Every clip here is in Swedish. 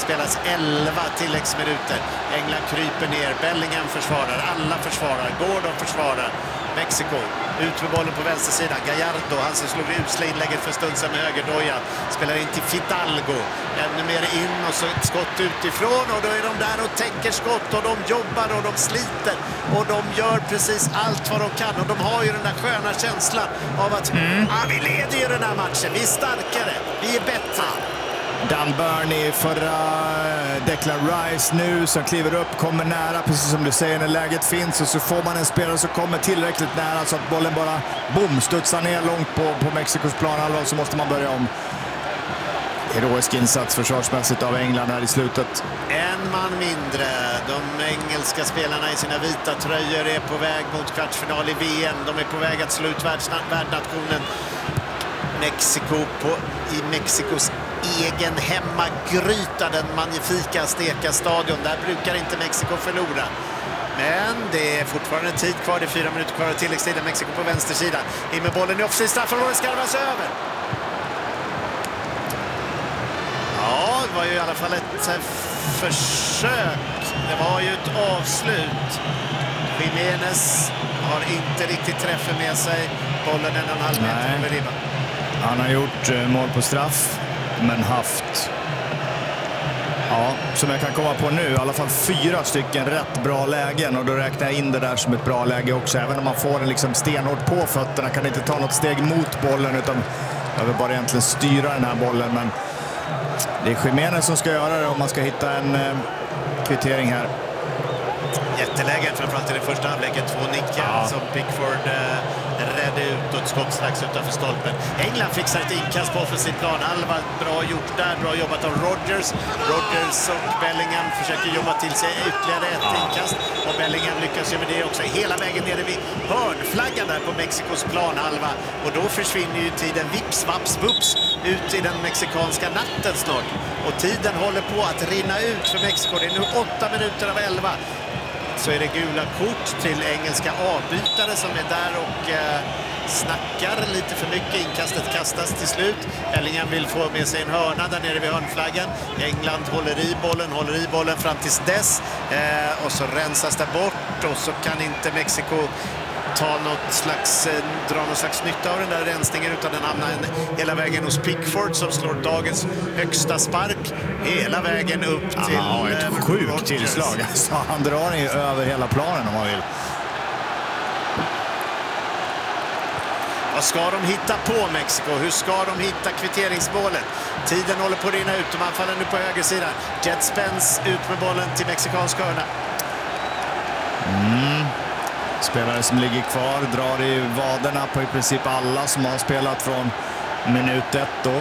spelas 11 tilläggsminuter. England kryper ner, Bellingham försvarar, alla försvarar, Gordon försvarar. Mexiko ut med bollen på vänstersidan. Gallardo, han som slog usla inlägget för stund sedan med högerdoja, spelar in till Fidalgo. Ännu mer in och så ett skott utifrån och då är de där och täcker skott och de jobbar och de sliter och de gör precis allt vad de kan och de har ju den där sköna känslan av att vi leder ju den här matchen, vi är starkare, vi är bättre. Dan Burney förra, Declan Rice nu som kliver upp, kommer nära precis som du säger när läget finns och så får man en spelare som kommer tillräckligt nära så att bollen bara studsar ner långt på Mexikos planhalva och så måste man börja om. Heroisk insats försvarsmässigt av England här i slutet. En man mindre. De engelska spelarna i sina vita tröjor är på väg mot kvartsfinal i VM. De är på väg att slå ut värdnationen Mexiko i Mexikos egen hemmagryta, den magnifika Azteca-stadion. Där brukar inte Mexiko förlora. Men det är fortfarande tid kvar, det är 4 minuter kvar av tilläggstiden. Mexiko på vänstersidan. In med bollen i offside, straffområdet skarvas över. Ja, det var ju i alla fall ett försök. Det var ju ett avslut. Jiménez har inte riktigt träffen med sig. Bollen 1,5 meter över ribban. Han har gjort mål på straff, men haft, som jag kan komma på nu, i alla fall 4 stycken rätt bra lägen. Och då räknar jag in det där som ett bra läge också. Även om man får den liksom stenhårt på fötterna, kan inte ta något steg mot bollen utan behöver bara egentligen styra den här bollen. Men det är Jiménez som ska göra det om man ska hitta en kvittering här. Jätteläge, framförallt i det första halvleken. 2 nickar som Pickford räddade ut och ett skott strax utanför stolpen. England fixar ett inkast på offensiv plan. Alva, bra gjort där, bra jobbat av Rodgers. Rodgers och Bellingham försöker jobba till sig ytterligare ett inkast. Och Bellingham lyckas ju med det också. Hela vägen nere vid hörnflaggan där på Mexikos planhalva. Och då försvinner ju tiden vips, vaps, vups ut i den mexikanska natten snart. Och tiden håller på att rinna ut för Mexiko. Det är nu 8 minuter av 11. Så är det gula kort till engelska avbytare som är där och snackar lite för mycket. Inkastet kastas till slut. Bellingham vill få med sig en hörna där nere vid hörnflaggan. England håller i bollen fram tills dess. Och så rensas det bort och så kan inte Mexiko dra någon slags nytta av den där rensningen utan den hamnar hela vägen hos Pickford som slår dagens högsta spark hela vägen upp till ett sjukt tillslag. Alltså, han drar den ju över hela planen om man vill. Vad ska de hitta på Mexiko? Hur ska de hitta kvitteringsmålet? Tiden håller på att rinna ut och man faller nu på högersidan. Jet Spence ut med bollen till mexikansk hörna. Spelare som ligger kvar drar i vaderna på i princip alla som har spelat från minut 1 då.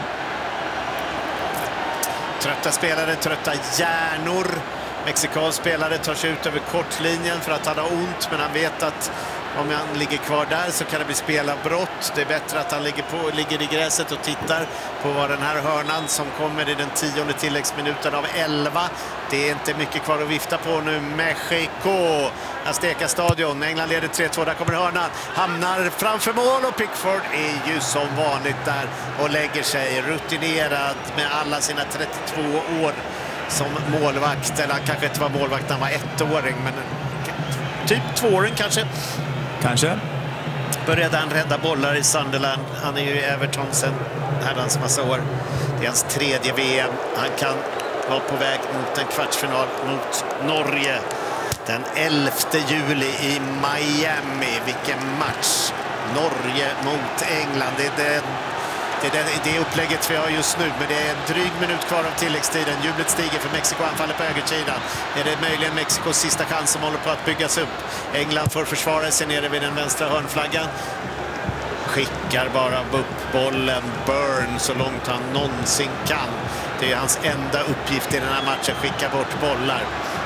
Trötta spelare, trötta hjärnor. Mexikansk spelare tar sig ut över kortlinjen för att han har ont, men han vet att om han ligger kvar där så kan det bli spelavbrott. Det är bättre att han ligger i gräset och tittar på vad den här hörnan som kommer i den 10:e tilläggsminuten av 11. Det är inte mycket kvar att vifta på nu. Mexico, Azteca stadion. England leder 3-2. Där kommer hörnan. Hamnar framför mål och Pickford är ju som vanligt där och lägger sig rutinerad med alla sina 32 år som målvakt. Eller han kanske inte var målvakt när han var 1-åring, men typ 2-åring kanske. Började han rädda bollar i Sunderland. Han är ju i Everton sen herrans massa år. Det är hans 3:e VM. Han kan vara på väg mot en kvartsfinal mot Norge den 11 juli i Miami. Vilken match! Norge mot England. Det är det upplägget vi har just nu, men det är en dryg minut kvar av tilläggstiden. Jublet stiger för Mexiko, anfaller på högersidan. Är det möjligen Mexikos sista chans som håller på att byggas upp? England får försvara sig nere vid den vänstra hörnflaggan. Skickar bara upp bollen, Burn, så långt han någonsin kan. Det är hans enda uppgift i den här matchen, skicka bort bollar.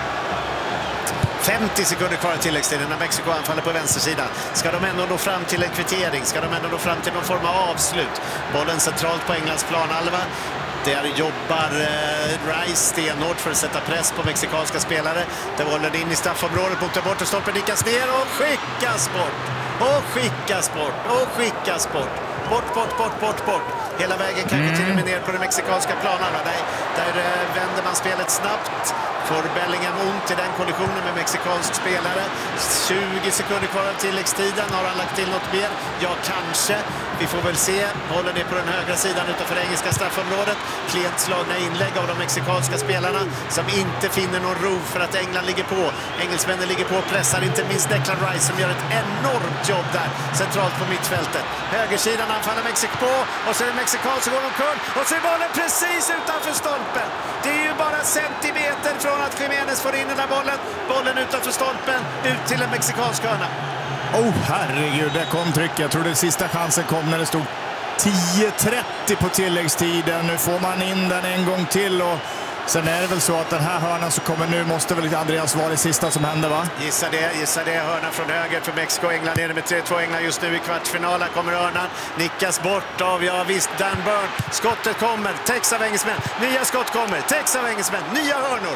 50 sekunder kvar i tilläggstiden när Mexiko anfaller på vänstersidan. Ska de ändå nå fram till en kvittering? Ska de ändå nå fram till någon form av avslut? Bollen centralt på Englands planhalva. Där jobbar Rice stenhårt för att sätta press på mexikanska spelare. Där bollen in i straffområdet, mot bort och stolpen nickas ner och skickas bort. Och skickas bort. Och skickas bort. Bort. Hela vägen kanske till och med ner på den mexikanska planen. Där vänder man spelet snabbt. Får Bellingham ont i den kollisionen med mexikansk spelare. 20 sekunder kvar av tilläggstiden. Har han lagt till något mer? Ja, kanske. Vi får väl se. Bollen är på den högra sidan utanför engelska straffområdet. Klent slagna inlägg av de mexikanska spelarna som inte finner någon ro för att England ligger på. Engelsmännen ligger på och pressar, inte minst Declan Rice som gör ett enormt jobb där centralt på mittfältet. Högersidan anfaller Mexiko på och så är det mexikan som går omkull och så är bollen precis utanför stolpen. Det är ju bara centimeter från att Jiménez får in den där bollen. Bollen utanför stolpen, ut till en mexikansk hörna. Herregud, det kom tryck. Jag trodde sista chansen kom när det stod 10:30 på tilläggstiden. Nu får man in den en gång till och sen är det väl så att den här hörnan som kommer nu måste väl Andreas vara det sista som händer, va? Gissa det. Hörnan från höger för Mexiko. England nere med 3-2. England just nu i kvartsfinalen. Kommer hörnan. Nickas bort av, ja visst, Dan Burn. Skottet kommer. Täcks av engelsmän. Nya skott kommer. Täcks av engelsmän. Nya hörnor.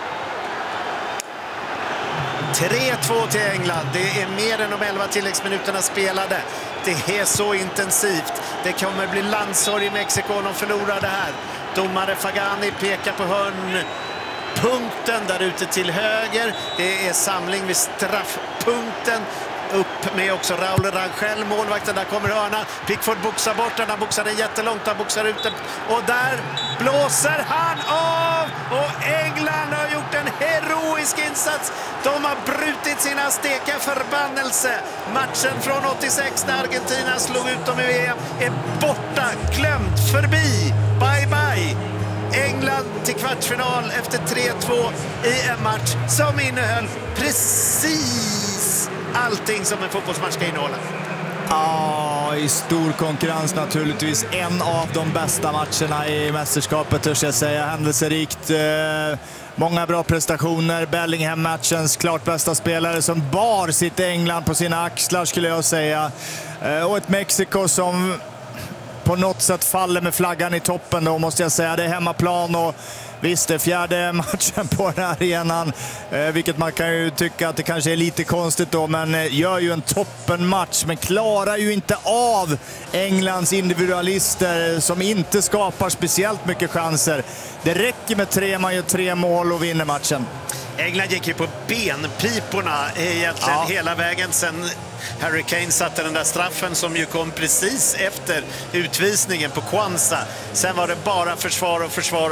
3-2 till England. Det är mer än de 11 tilläggsminuterna spelade. Det är så intensivt. Det kommer bli landsorg i Mexiko om de förlorar det här. Domare Fagani pekar på hörnpunkten där ute till höger. Det är samling vid straffpunkten. Upp med också Raúl Rangel, målvakten. Där kommer hörna. Pickford boxar bort den. Han boxar den jättelångt. Han boxar ut den. Och där blåser han av. Och England har gjort en heroisk insats. De har brutit sin azteka förbannelse. Matchen från 86 när Argentina slog ut dem i VM är borta. Glömt. Förbi. Bye bye. England till kvartsfinal efter 3-2 i en match som innehöll precis allting som en fotbollsmatch ska innehålla. Ja, i stor konkurrens naturligtvis. En av de bästa matcherna i mästerskapet, törs jag säga. Händelserikt. Många bra prestationer. Bellingham, matchens klart bästa spelare som bar sitt England på sina axlar, skulle jag säga. Och ett Mexiko som på något sätt faller med flaggan i toppen då, måste jag säga. Det är hemmaplan och visst, det är fjärde matchen på den här arenan, vilket man kan ju tycka att det kanske är lite konstigt då, men gör ju en toppenmatch, men klarar ju inte av Englands individualister som inte skapar speciellt mycket chanser. Det räcker med 3, man gör 3 mål och vinner matchen. England gick ju på benpiporna egentligen hela vägen sen Harry Kane satte den där straffen som ju kom precis efter utvisningen på Kwanza. Sen var det bara försvar.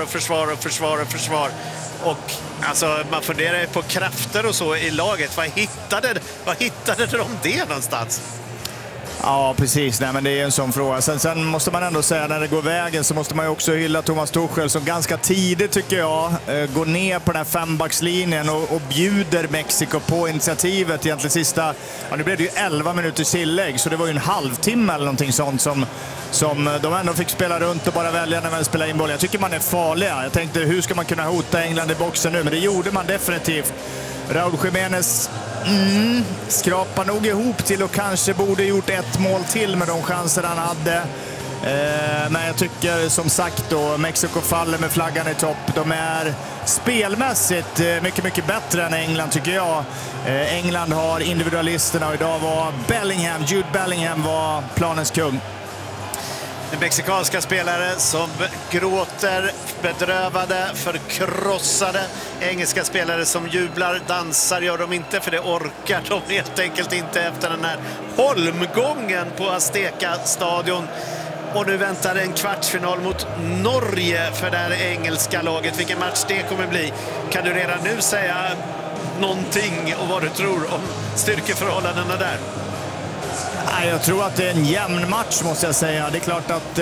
Och alltså, man funderar på krafter och så i laget. Vad hittade de det någonstans? Ja, precis. Nej, men det är en sån fråga. Sen måste man ändå säga, när det går vägen så måste man ju också hylla Thomas Tuchel som ganska tidigt, tycker jag, går ner på den här 5-backslinjen och bjuder Mexiko på initiativet. Egentligen sista, nu blev det ju 11 minuters tillägg, så det var ju en halvtimme eller någonting sånt som de ändå fick spela runt och bara välja när man spelar in boll. Jag tycker man är farliga. Jag tänkte, hur ska man kunna hota England i boxen nu? Men det gjorde man definitivt. Raúl Jiménez skrapar nog ihop till och kanske borde gjort 1 mål till med de chanser han hade. Men jag tycker som sagt då, Mexiko faller med flaggan i topp. De är spelmässigt mycket bättre än England, tycker jag. England har individualisterna och idag var Jude Bellingham var planens kung. Mexikanska spelare som gråter, bedrövade, förkrossade. Engelska spelare som jublar, dansar gör de inte, för det orkar de helt enkelt inte efter den här holmgången på Azteca-stadion. Och nu väntar en kvartsfinal mot Norge för det här engelska laget. Vilken match det kommer bli. Kan du redan nu säga någonting och vad du tror om styrkeförhållandena där? Jag tror att det är en jämn match, måste jag säga. Det är klart att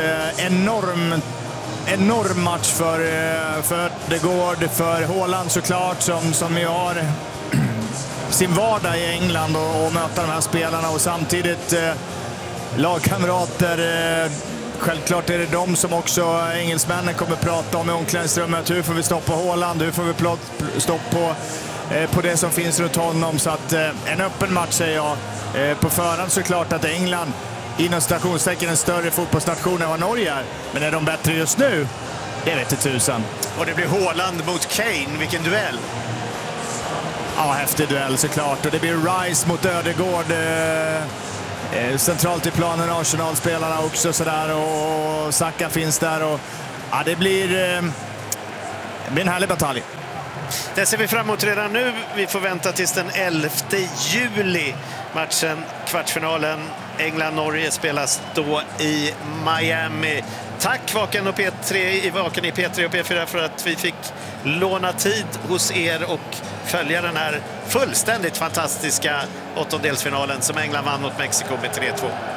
enorm match för Ødegaard, för Haaland såklart, som ju har sin vardag i England och möta de här spelarna, och samtidigt lagkamrater. Självklart är det de som också engelsmännen kommer prata om i omklädningsrummet. Hur får vi stopp på Haaland? Hur får vi stopp på det som finns runt honom? Så att en öppen match, säger jag. På förhand så är det klart att England inom stationstecken en större fotbollsnation än vad Norge är. Men är de bättre just nu? Det vet inte tusan. Och det blir Haaland mot Kane. Vilken duell! Ja, häftig duell såklart. Och det blir Rice mot Ødegaard. Centralt i planen, Arsenal-spelarna också sådär, och Saka finns där. Och, ja, det blir en härlig batalj. Det ser vi fram emot redan nu. Vi får vänta tills den 11 juli. Matchen, kvartsfinalen England-Norge, spelas då i Miami. Tack Vaken och P3 i Vaken i P3 och P4 för att vi fick låna tid hos er och följa den här fullständigt fantastiska åttondelsfinalen som England vann mot Mexiko med 3-2.